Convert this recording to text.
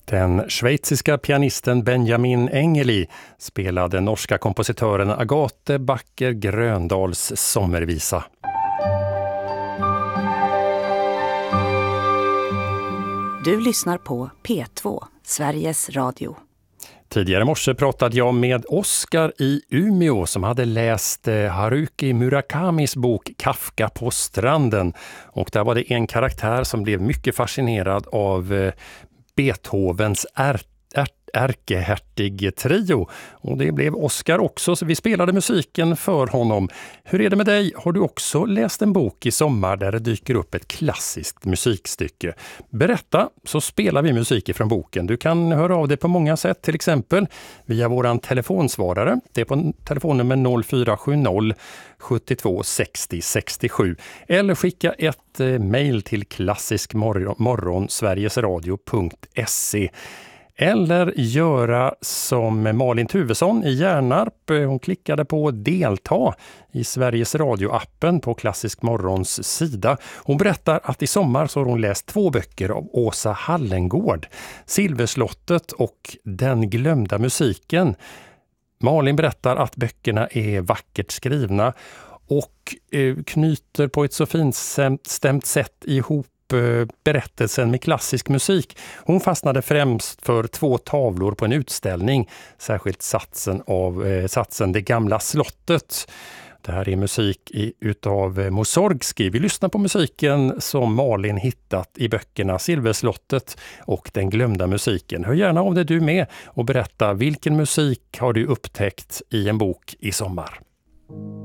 Den schweiziska pianisten Benjamin Engeli spelade norska kompositören Agathe Backer Gröndals sommervisa. Du lyssnar på P2, Sveriges Radio. Tidigare i morse pratade jag med Oskar i Umeå som hade läst Haruki Murakamis bok Kafka på stranden. Och där var det en karaktär som blev mycket fascinerad av Beethovens ärkehertig-trio. Och det blev Oskar också, så vi spelade musiken för honom. Hur är det med dig? Har du också läst en bok i sommar där det dyker upp ett klassiskt musikstycke? Berätta, så spelar vi musik från boken. Du kan höra av dig på många sätt, till exempel via våran telefonsvarare. Det är på telefonnummer 0470 72 60 67. Eller skicka ett mejl till klassiskmorgon sverigesradio.se. Eller göra som Malin Tuvesson i Hjärnarp. Hon klickade på delta i Sveriges Radio-appen på Klassisk Morgons sida. Hon berättar att i sommar så har hon läst 2 böcker av Åsa Hallengård. Silverslottet och Den glömda musiken. Malin berättar att böckerna är vackert skrivna och knyter på ett så finstämt sätt ihop berättelsen med klassisk musik. Hon fastnade främst för 2 tavlor på en utställning, särskilt satsen Det gamla slottet. Det här är musik utav Mussorgsky. Vi lyssnar på musiken som Malin hittat i böckerna Silverslottet och Den glömda musiken. Hör gärna av dig du med och berätta vilken musik har du upptäckt i en bok i sommar.